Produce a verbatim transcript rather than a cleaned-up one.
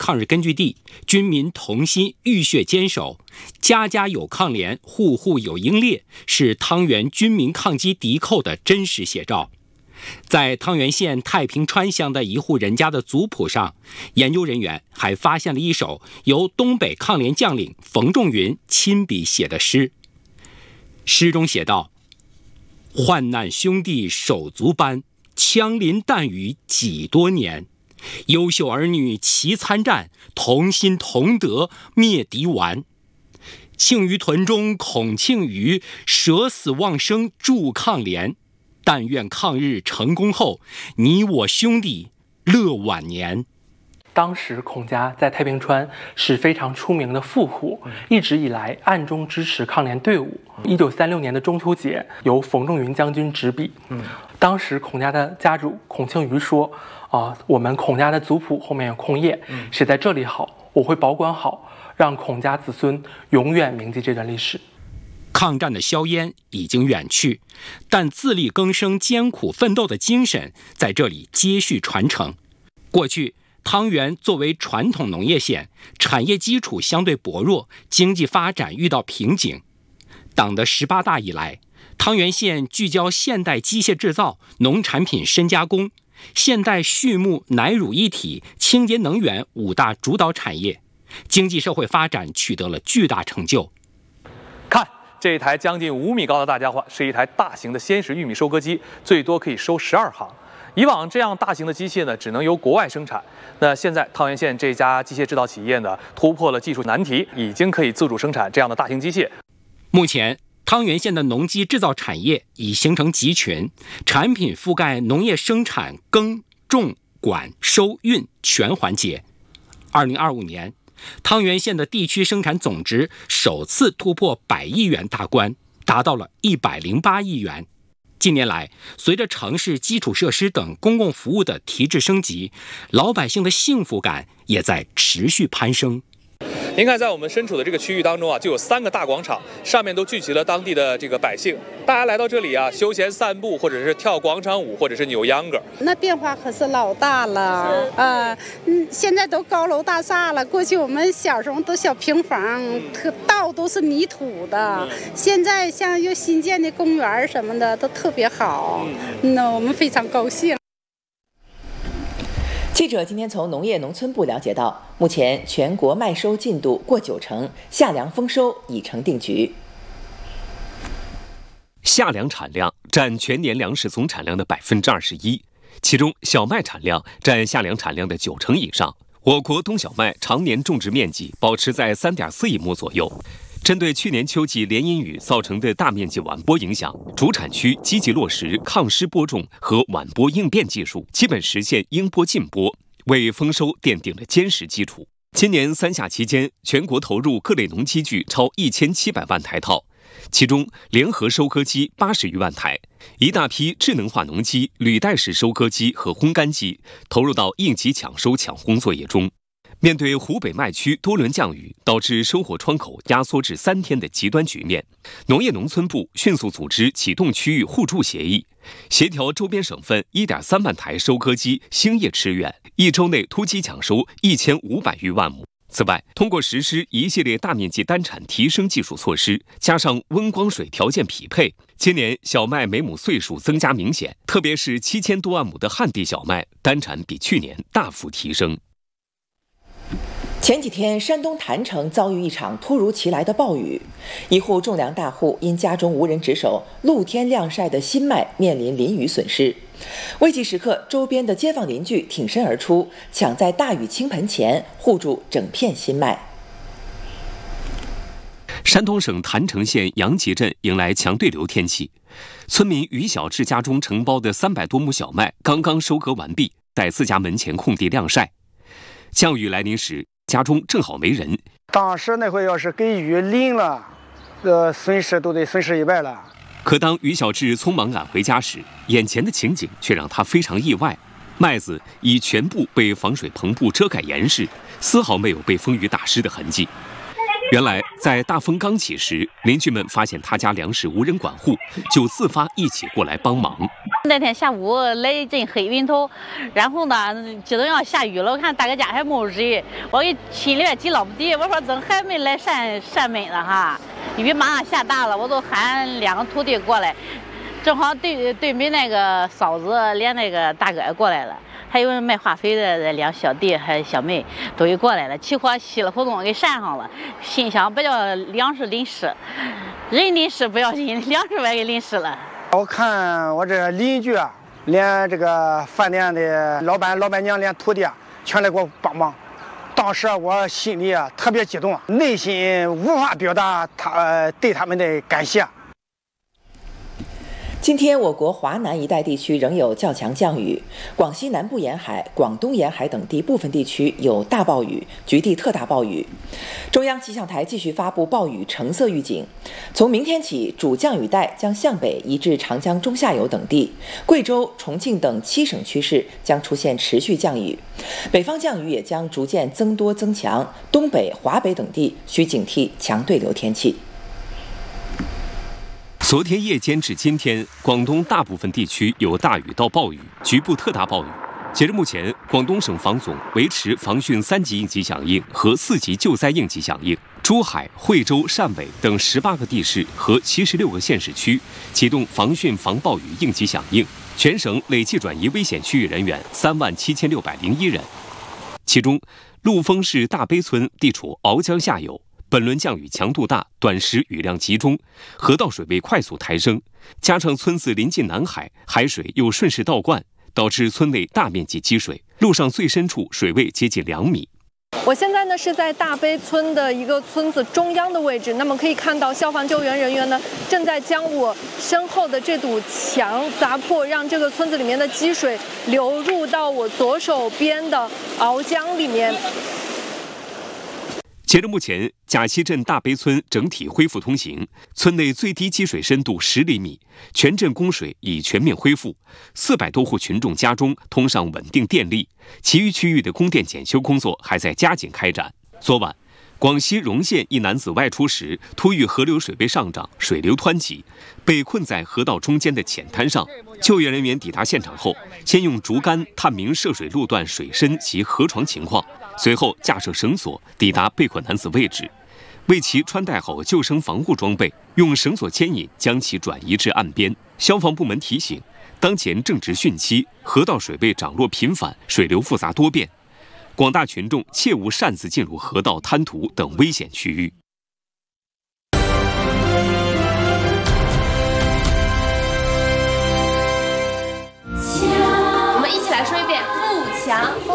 抗日根据地，军民同心，浴血坚守，家家有抗联，户户有英烈，是汤原军民抗击敌寇的真实写照。在汤原县太平川乡的一户人家的族谱上，研究人员还发现了一首由东北抗联将领冯仲云亲笔写的诗。诗中写道：患难兄弟手足班，枪林弹雨几多年，优秀儿女齐参战，同心同德灭敌顽。庆余屯中恐庆余，舍死忘生助抗联。但愿抗日成功后，你我兄弟乐晚年。 当时孔家在太平川是非常出名的富户，一直以来暗中支持抗联队伍。一九三六年的中秋节，由冯仲云将军执笔。当时孔家的家主孔庆余说：“啊、呃，我们孔家的族谱后面有空页，写在这里好，我会保管好，让孔家子孙永远铭记这段历史。” 抗战的硝烟已经远去，但自力更生、艰苦奋斗的精神在这里接续传承。过去，汤原作为传统农业县，产业基础相对薄弱，经济发展遇到瓶颈。党的十八大以来，汤原县聚焦现代机械制造、农产品深加工、现代畜牧奶乳一体、清洁能源五大主导产业，经济社会发展取得了巨大成就。 看。这一台将近五米高的大家伙是一台大型的鲜食玉米收割机，最多可以收十二行。以往这样大型的机械呢，只能由国外生产。那现在汤原县这家机械制造企业呢，突破了技术难题，已经可以自主生产这样的大型机械。 目前，汤原县的农机制造产业已形成集群，产品覆盖农业生产、耕、种、管、收、运全环节。二零二五年。汤原县的地区生产总值首次突破百亿元大关，达到了一百零八亿元。近年来，随着城市基础设施等公共服务的提质升级，老百姓的幸福感也在持续攀升。 您看，在我们身处的这个区域当中啊，就有三个大广场，上面都聚集了当地的这个百姓。大家来到这里啊，休闲散步，或者是跳广场舞，或者是扭秧歌。 那变化可是老大了啊！嗯，现在都高楼大厦了。过去我们小时候都小平房，特道都是泥土的。现在像又新建的公园什么的都特别好，那我们非常高兴。 记者今天从农业农村部了解到，目前全国麦收进度过九成，夏粮丰收已成定局。 夏粮产量占全年粮食总产量的百分之二十一，其中小麦产量占夏粮产量的九成以上。我国冬小麦常年种植面积保持在三点四亿亩左右。针对去年秋季连阴雨造成的大面积晚播影响，主产区积极落实抗湿播种和晚播应变技术，基本实现应播尽播，为丰收奠定了坚实基础。今年三夏期间，全国投入各类农机具超一千七百万台套，其中联合收割机八十余万台，一大批智能化农机、履带式收割机和烘干机投入到应急抢收抢烘作业中。面对湖北麦区多轮降雨导致收获窗口压缩至三天的极端局面，农业农村部迅速组织启动区域互助协议，协调周边省份 一点三万台收割机兴业驰援，一周内突击抢收一千五百余万亩。此外，通过实施一系列大面积单产提升技术措施，加上温光水条件匹配，今年小麦每亩岁数增加明显，特别是七千多万亩的旱地小麦单产比去年大幅提升。 前几天，山东郯城遭遇一场突如其来的暴雨，一户种粮大户因家中无人值守，露天晾晒的新麦面临淋雨损失。危急时刻，周边的街坊邻居挺身而出，抢在大雨倾盆前护住整片新麦。 山东省郯城县杨集镇迎来强对流天气，村民于小志家中承包的三百多亩小麦刚刚收割完毕，在自家门前空地晾晒。降雨来临时，家中正好没人。 当时那会要是给雨淋了，呃，损失都得损失一半了。 可当于小志匆忙赶回家时，眼前的情景却让他非常意外：麦子已全部被防水篷布遮盖严实，丝毫没有被风雨打湿的痕迹。原来，在大风刚起时，邻居们发现他家粮食无人管护，就自发一起过来帮忙。 那天下午来一阵黑云头，然后呢，激动要下雨了。我看大哥家还没有人，我给心里面急了不地，我说怎么还没来扇扇门了哈？雨马上下大了，我都喊两个徒弟过来，正好对对面那个嫂子连那个大哥也过来了，还有卖化肥的两小弟还有小妹都给过来了，起火熄了火供给扇上了。心想不叫粮食淋湿，人淋湿不要紧，粮食我也给淋湿了。 我看我这邻居啊，连这个饭店的老板、老板娘，连徒弟啊，全来给我帮忙。当时我心里啊特别激动，内心无法表达他、呃、对他们的感谢。 今天，我国华南一带地区仍有较强降雨，广西南部沿海、广东沿海等地部分地区有大暴雨，局地特大暴雨。中央气象台继续发布暴雨橙色预警，从明天起，主降雨带将向北移至长江中下游等地，贵州、重庆等七省区市将出现持续降雨，北方降雨也将逐渐增多增强，东北、华北等地需警惕强对流天气。 昨天夜间至今天，广东大部分地区有大雨到暴雨，局部特大暴雨。截至目前，广东省防总维持防汛三级应急响应和四级救灾应急响应。珠海、惠州、汕尾等十八个地市和七十六个县市区启动防汛防暴雨应急响应，全省累计转移危险区域人员三万七千六百零一人。其中，陆丰市大悲村地处鳌江下游。本轮降雨强度大，短时雨量集中，河道水位快速抬升，加上村子临近南海，海水又顺势倒灌，导致村内大面积积水，路上最深处水位接近两米。 我现在呢是在大悲村的一个村子中央的位置，那么可以看到消防救援人员呢正在将我身后的这堵墙砸破，让这个村子里面的积水流入到我左手边的鳌江里面。 截至目前，甲溪镇大悲村整体恢复通行，村内最低积水深度十厘米，全镇供水已全面恢复，四百多户群众家中通上稳定电力，其余区域的供电检修工作还在加紧开展。昨晚，广西容县一男子外出时，突遇河流水位上涨，水流湍急，被困在河道中间的浅滩上。救援人员抵达现场后，先用竹竿探明涉水路段水深及河床情况，随后架设绳索抵达被困男子位置，为其穿戴好救生防护装备，用绳索牵引将其转移至岸边。消防部门提醒，当前正值汛期，河道水位涨落频繁，水流复杂多变，广大群众切勿擅自进入河道、滩涂等危险区域。 我们一起来说一遍：富强。